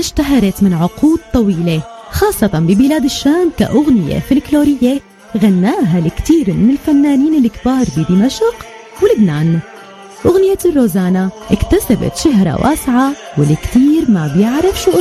اشتهرت من عقود طويلة خاصة ببلاد الشام كأغنية فلكلورية غناها الكثير من الفنانين الكبار بدمشق ولبنان. أغنية الروزانا اكتسبت شهرة واسعة والكثير ما بيعرف شو